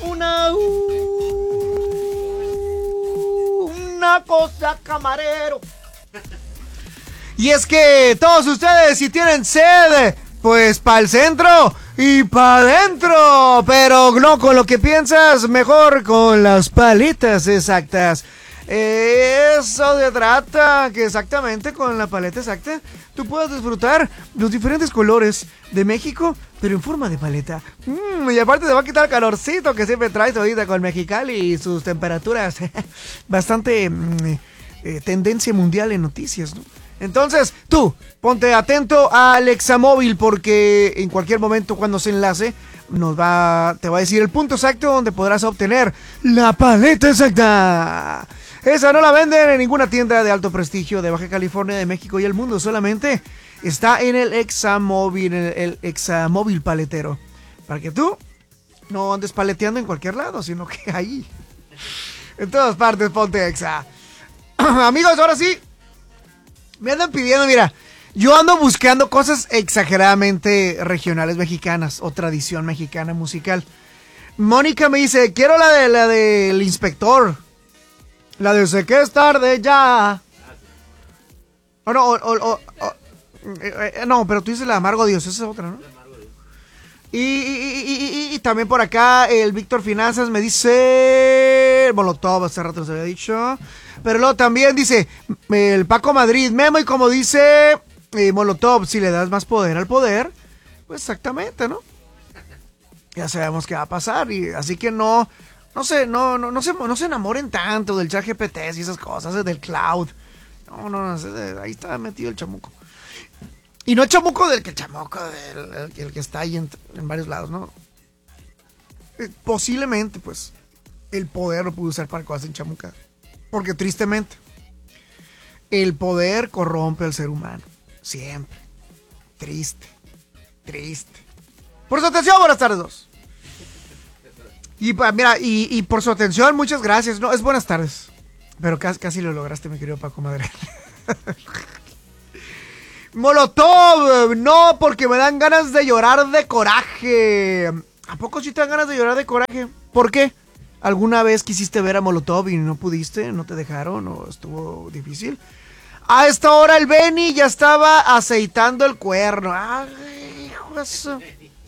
Una cosa, camarero. Y es que todos ustedes, si tienen sed, pues para el centro y para adentro. Pero no con lo que piensas, mejor con las paletas exactas. Eso se trata, que exactamente con la paleta exacta tú puedas disfrutar los diferentes colores de México, pero en forma de paleta. Y aparte te va a quitar el calorcito que siempre traes ahorita con Mexicali y sus temperaturas bastante tendencia mundial en noticias, ¿no? Entonces, tú, ponte atento a Alexa Móvil porque en cualquier momento cuando se enlace te va a decir el punto exacto donde podrás obtener la paleta exacta. Esa no la venden en ninguna tienda de alto prestigio de Baja California, de México y el mundo. Solamente está en el Examóvil, el Examóvil paletero. Para que tú no andes paleteando en cualquier lado, sino que ahí. En todas partes ponte Exa. Amigos, ahora sí. Me andan pidiendo, mira. Yo ando buscando cosas exageradamente regionales mexicanas o tradición mexicana musical. Mónica me dice, quiero la del inspector. La de sé que es tarde ya. No, pero tú dices la de Amargo Dios, esa es otra, ¿no? Y también por acá el Víctor Finanzas me dice Molotov, hace rato se había dicho. Pero luego también dice el Paco Madrid, Memo, y como dice Molotov, si le das más poder al poder, pues exactamente, ¿no? Ya sabemos qué va a pasar, y así que no se enamoren tanto del ChatGPT y esas cosas, del cloud. No, ahí está metido el chamuco. Y no el chamuco del que el que está ahí en varios lados, ¿no? Posiblemente, pues, el poder lo pude usar para cosas en chamuca. Porque tristemente, el poder corrompe al ser humano. Siempre. Triste. Por su atención, buenas tardes, dos. Y mira, y por su atención, muchas gracias. No, es buenas tardes. Pero casi lo lograste, mi querido Paco Madre. Molotov, no, porque me dan ganas de llorar de coraje. ¿A poco sí te dan ganas de llorar de coraje? ¿Por qué? ¿Alguna vez quisiste ver a Molotov y no pudiste? ¿No te dejaron? ¿O estuvo difícil? A esta hora el Benny ya estaba aceitando el cuerno. Ay, hijo de eso.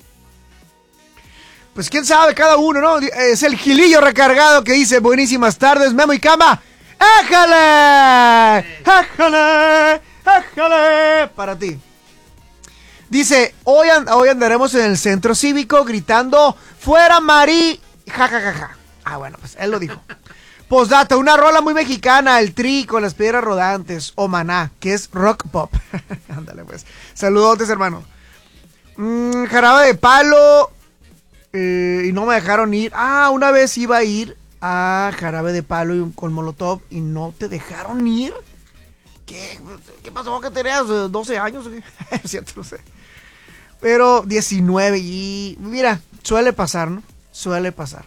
Pues quién sabe, cada uno, ¿no? Es el Gilillo recargado que dice buenísimas tardes, Memo y Cama. ¡Éjale! Para ti. Dice, hoy andaremos en el centro cívico gritando fuera Marí, jajajaja. Ah, bueno, pues él lo dijo. Postdata, una rola muy mexicana, el Tri con las piedras rodantes, o Maná, que es rock pop. Ándale pues. Saludotes, hermano. Jarabe de Palo. Y no me dejaron ir. Una vez iba a ir a Jarabe de Palo con Molotov y no te dejaron ir. ¿Qué pasó? ¿Que tenías 12 años? Es cierto, no sé. Pero 19 y... Mira, suele pasar, ¿no? Suele pasar.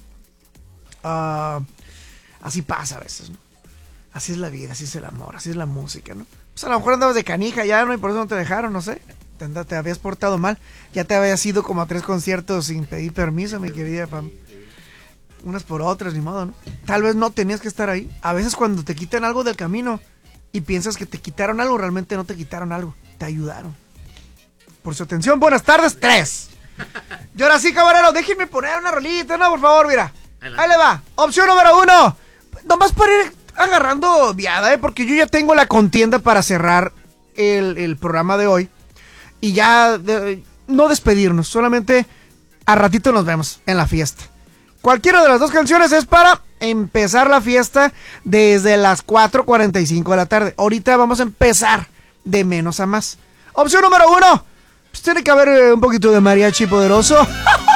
Así pasa a veces, ¿no? Así es la vida, así es el amor, así es la música, ¿no? Pues a lo mejor andabas de canija ya, ¿no? Y por eso no te dejaron, no sé. Te habías portado mal. Ya te habías ido como a 3 conciertos sin pedir permiso, mi querida Pam. Unas por otras, ni modo, ¿no? Tal vez no tenías que estar ahí. A veces cuando te quitan algo del camino y piensas que te quitaron algo, realmente no te quitaron algo. Te ayudaron. Por su atención, buenas tardes, 3. Y ahora sí, camarero, déjenme poner una rolita, ¿no? Por favor, mira. Ahí le va. Opción número 1. Nomás para ir agarrando viada, porque yo ya tengo la contienda para cerrar el programa de hoy. Y ya no despedirnos, solamente a ratito nos vemos en la fiesta. Cualquiera de las dos canciones es para empezar la fiesta desde las 4:45 de la tarde. Ahorita vamos a empezar de menos a más. Opción número 1. Pues tiene que haber un poquito de mariachi poderoso.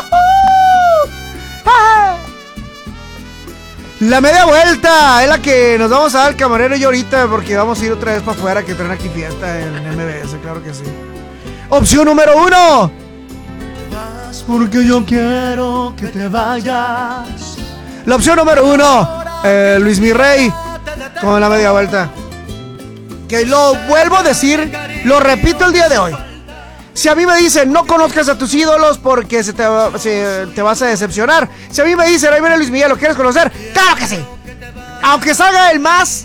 La media vuelta es la que nos vamos a dar el camarero y yo ahorita, porque vamos a ir otra vez para afuera que traen aquí fiesta en MBS, claro que sí. Opción número 1. Porque yo quiero que te vayas. La opción número 1. Luis Mirrey con la media vuelta. Que lo vuelvo a decir, lo repito el día de hoy. Si a mí me dicen no conozcas a tus ídolos porque te vas a decepcionar. Si a mí me dicen, ahí viene Luis Miguel, ¿lo quieres conocer? ¡Claro que sí! Aunque salga el más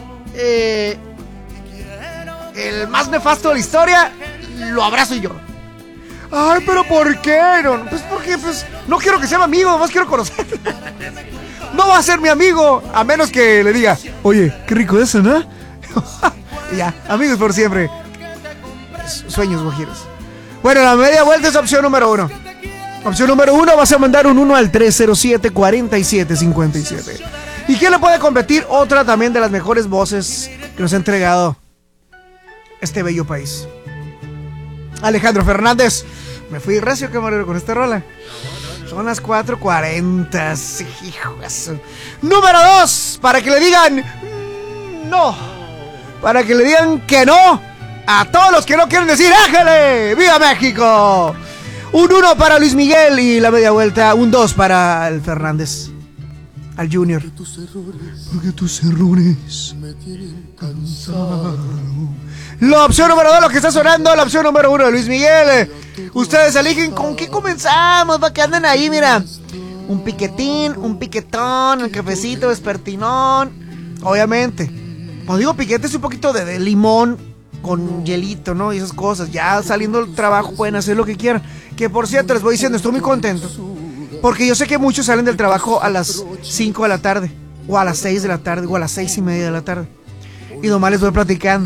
nefasto de la historia, lo abrazo y lloro. Ay, pero ¿por qué? No, pues porque no quiero que sea mi amigo, nomás quiero conocerlo. No va a ser mi amigo, a menos que le diga, oye, qué rico eso, ¿no? Y ya, amigos por siempre. Sueños guajiros. Bueno, la media vuelta es opción número 1. Opción número 1, vas a mandar un 1 al 307-4757. ¿Y quién le puede competir? Otra también de las mejores voces que nos ha entregado este bello país. Alejandro Fernández. Me fui recio, camarero, con esta rola. Son las 4:40. Sí, hijo de su... Número 2, para que le digan no. Para que le digan que no a todos los que no quieren decir ¡ájale! ¡Viva México! Un 1 para Luis Miguel y la media vuelta. Un 2 para el Fernández. Al Junior. Porque tus errores me tienen cansado. La opción número 2, lo que está sonando. La opción número 1 de Luis Miguel. Ustedes eligen con qué comenzamos. Para que anden ahí, mira. Un piquetín, un piquetón, el cafecito vespertinón. Obviamente. Cuando digo piquete es un poquito de limón con hielito, ¿no? Y esas cosas. Ya saliendo del trabajo pueden hacer lo que quieran. Que por cierto, les voy diciendo, estoy muy contento. Porque yo sé que muchos salen del trabajo a las 5 de la tarde. O a las 6 de la tarde. O a las 6:30 de la tarde. Y nomás les voy platicando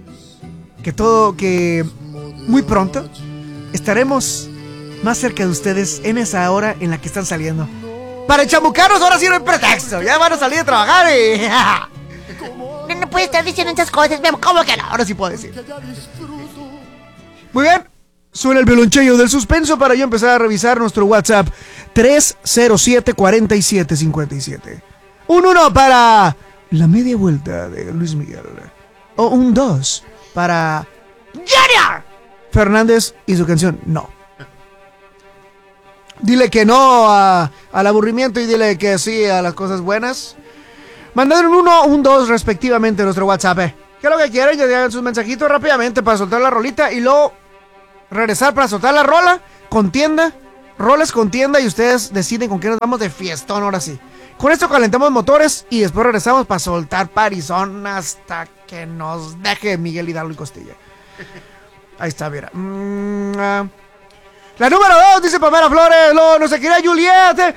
que muy pronto estaremos más cerca de ustedes en esa hora en la que están saliendo. Para chamucarnos ahora sí no hay pretexto. Ya van a salir a trabajar y... No puede estar diciendo esas cosas, ¿cómo que no? Ahora sí puedo decir. Muy bien. Suena el violonchelo del suspenso para yo empezar a revisar nuestro WhatsApp 307-4757. Un 1 para la media vuelta de Luis Miguel. O un 2 para Junior Fernández y su canción No. Dile que no al aburrimiento y dile que sí a las cosas buenas. Mandad un 1 o un 2 respectivamente en nuestro WhatsApp. ¿Qué es lo que quieren? Ya digan sus mensajitos rápidamente para soltar la rolita y luego regresar para soltar la rola, contienda, roles contienda y ustedes deciden con qué nos vamos de fiestón ahora sí. Con esto calentamos motores y después regresamos para soltar parizón hasta que nos deje Miguel Hidalgo y Costilla. Ahí está, mira. La número 2 dice Pamela Flores, luego no se quería Juliette.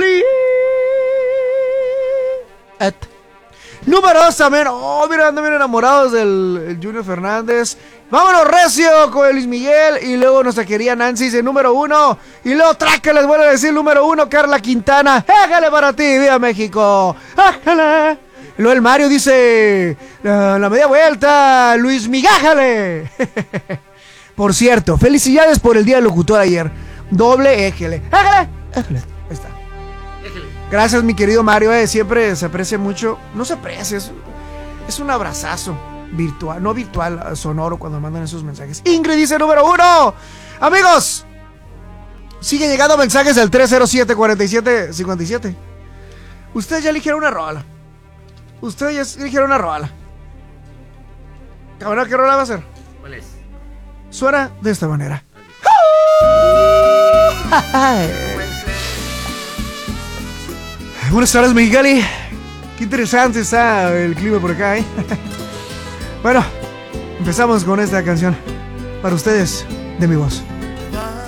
Número 2 también. Oh, mira, andan bien enamorados del Junior Fernández. Vámonos recio con Luis Miguel. Y luego nuestra querida Nancy dice número 1. Y luego traca les vuelve a decir número 1, Carla Quintana. ¡Ájale para ti! ¡Viva México! ¡Ájale! Y luego el Mario dice la media vuelta, Luis Migájale. Por cierto, felicidades por el día del locutor ayer. Doble éjele. ¡Ájale! ¡Ájale! Ahí está. Gracias, mi querido Mario. Siempre se aprecia mucho. No se aprecia, es un abrazazo virtual, no virtual, sonoro cuando mandan esos mensajes. Ingrid dice número 1. Amigos, siguen llegando mensajes del 307-4757. Ustedes ya eligieron una rola. Cabrón, ¿qué rola va a ser? ¿Cuál es? Suena de esta manera. Buenas tardes, Mexicali. Qué interesante está el clima por acá, ¿eh? Bueno, empezamos con esta canción para ustedes de mi voz.